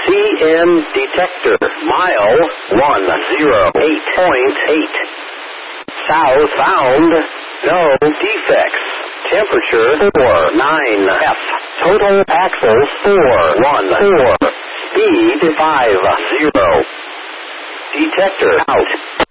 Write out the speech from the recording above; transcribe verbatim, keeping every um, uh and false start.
C M detector. Mile one oh eight point eight. South bound. No defects. Temperature four nine F. Total axles four one four. Speed five zero. Detector out.